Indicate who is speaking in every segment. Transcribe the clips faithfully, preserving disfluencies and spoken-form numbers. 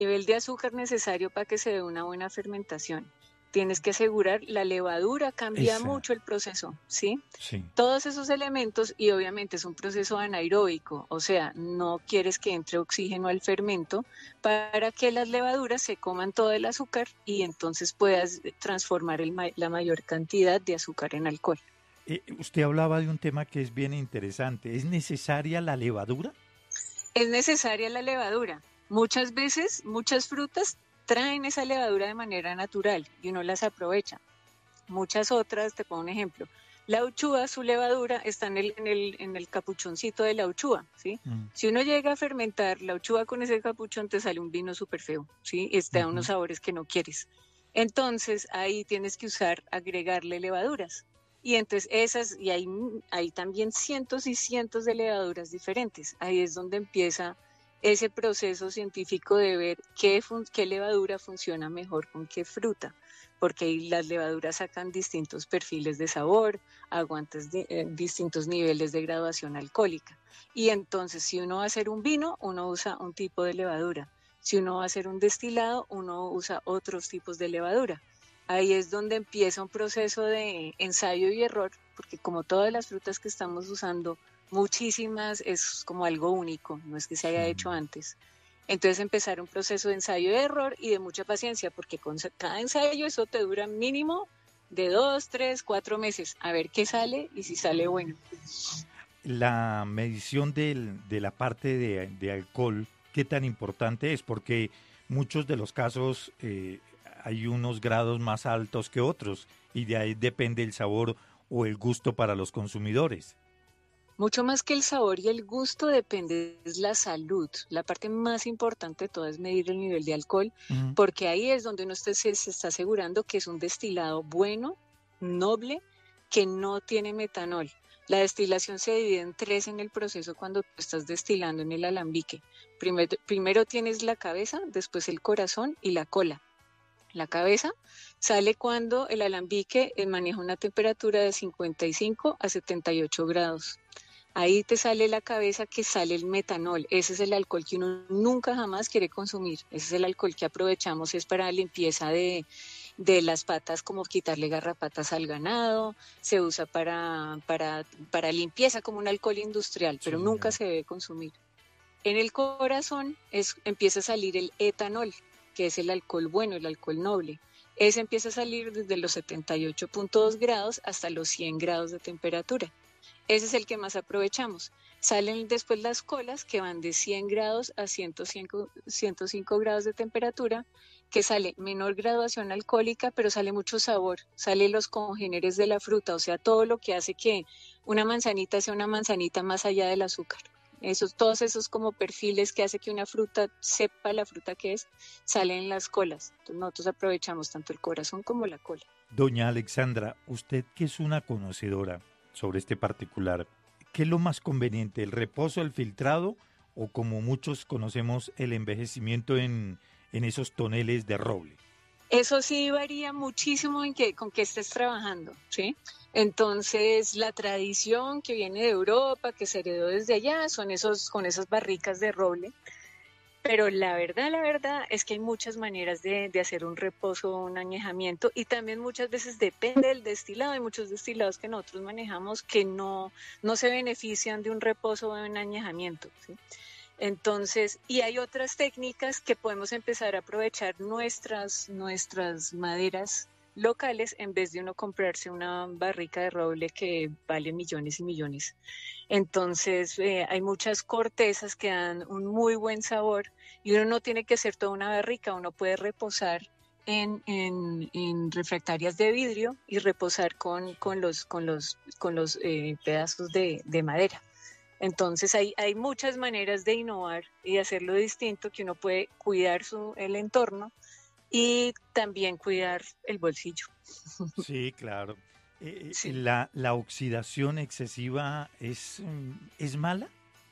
Speaker 1: nivel de azúcar necesario para que se dé una buena fermentación. Tienes que asegurar, la levadura cambia
Speaker 2: Esa,
Speaker 1: mucho el proceso, ¿sí?
Speaker 2: sí.
Speaker 1: Todos esos elementos y obviamente es un proceso anaeróbico, o sea, no quieres que entre oxígeno al fermento para que las levaduras se coman todo el azúcar y entonces puedas transformar el ma- la mayor cantidad de azúcar en alcohol.
Speaker 2: Eh, usted hablaba de un tema que es bien interesante. ¿Es necesaria la levadura?
Speaker 1: Es necesaria la levadura. Muchas veces, muchas frutas traen esa levadura de manera natural y uno las aprovecha. Muchas otras, te pongo un ejemplo. La uchuva, su levadura está en el, en el, en el capuchoncito de la uchuva, ¿sí?
Speaker 2: Mm,
Speaker 1: Si uno llega a fermentar la uchuva con ese capuchón, te sale un vino súper feo, ¿sí? Y te da unos
Speaker 2: ujú.
Speaker 1: sabores que no quieres. Entonces, ahí tienes que usar, agregarle levaduras. Y entonces esas, y hay, hay también cientos y cientos de levaduras diferentes. Ahí es donde empieza ese proceso científico de ver qué, fun- qué levadura funciona mejor con qué fruta, porque las levaduras sacan distintos perfiles de sabor, aguantes de, eh, distintos niveles de graduación alcohólica. Y entonces, si uno va a hacer un vino, uno usa un tipo de levadura. Si uno va a hacer un destilado, uno usa otros tipos de levadura. Ahí es donde empieza un proceso de ensayo y error, porque como todas las frutas que estamos usando, muchísimas es como algo único, no es que se haya
Speaker 2: Sí.
Speaker 1: hecho antes. Entonces empezar un proceso de ensayo y error y de mucha paciencia, porque con cada ensayo eso te dura mínimo de dos, tres, cuatro meses, a ver qué sale y si sale bueno.
Speaker 2: La medición del- de la parte de, de alcohol, ¿qué tan importante es? Porque muchos de los casos eh, hay unos grados más altos que otros y de ahí depende el sabor o el gusto para los consumidores.
Speaker 1: Mucho más que el sabor y el gusto depende es la salud. La parte más importante de todo es medir el nivel de alcohol,
Speaker 2: Ujú.
Speaker 1: porque ahí es donde uno se, se está asegurando que es un destilado bueno, noble, que no tiene metanol. La destilación se divide en tres en el proceso cuando tú estás destilando en el alambique. Primero, primero tienes la cabeza, después el corazón y la cola. La cabeza sale cuando el alambique eh, maneja una temperatura de cincuenta y cinco a setenta y ocho grados. Ahí te sale la cabeza que sale el metanol. Ese es el alcohol que uno nunca jamás quiere consumir. Ese es el alcohol que aprovechamos, es para limpieza de, de las patas, como quitarle garrapatas al ganado. Se usa para, para, para limpieza como un alcohol industrial, pero
Speaker 2: Sí,
Speaker 1: nunca
Speaker 2: señora.
Speaker 1: se debe consumir. En el corazón es, empieza a salir el etanol, que es el alcohol bueno, el alcohol noble. Ese empieza a salir desde los setenta y ocho punto dos grados hasta los cien grados de temperatura. Ese es el que más aprovechamos. Salen después las colas que van de cien grados a ciento cinco, ciento cinco grados de temperatura, que sale menor graduación alcohólica, pero sale mucho sabor, sale los congéneres de la fruta, o sea, todo lo que hace que una manzanita sea una manzanita más allá del azúcar. Esos, todos esos como perfiles que hace que una fruta sepa la fruta que es, salen en las colas. Entonces nosotros aprovechamos tanto el corazón como la cola.
Speaker 2: Doña Alexandra, usted que es una conocedora sobre este particular, ¿qué es lo más conveniente, el reposo, el filtrado o como muchos conocemos el envejecimiento en, en esos toneles de roble?
Speaker 1: Eso sí varía muchísimo en qué, con qué estés trabajando, ¿sí? Entonces, la tradición que viene de Europa, que se heredó desde allá, son esos, con esas barricas de roble. Pero la verdad, la verdad es que hay muchas maneras de, de hacer un reposo o un añejamiento y también muchas veces depende del destilado. Hay muchos destilados que nosotros manejamos que no, no se benefician de un reposo o de un añejamiento, ¿sí? Entonces, y hay otras técnicas que podemos empezar a aprovechar nuestras, nuestras maderas locales en vez de uno comprarse una barrica de roble que vale millones y millones. Entonces, eh, hay muchas cortezas que dan un muy buen sabor y uno no tiene que hacer toda una barrica, uno puede reposar en, en, en refractarias de vidrio y reposar con, con los, con los, con los eh, pedazos de, de madera. Entonces hay, hay muchas maneras de innovar y de hacerlo distinto, que uno puede cuidar su, el entorno y también cuidar el bolsillo.
Speaker 2: Sí, claro. Eh, eh,
Speaker 1: Sí.
Speaker 2: la, la oxidación excesiva es, mm, es mala.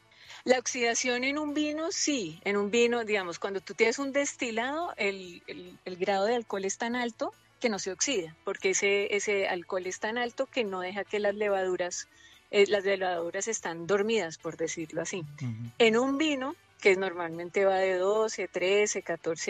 Speaker 1: La oxidación en un vino, sí, en un vino, digamos, cuando tú tienes un destilado, el, el, el grado de alcohol es tan alto que no se oxida, porque ese, ese alcohol es tan alto que no deja que las levaduras, eh, las levaduras están dormidas, por decirlo así.
Speaker 2: Ujú.
Speaker 1: En un vino que normalmente va de doce, trece, catorce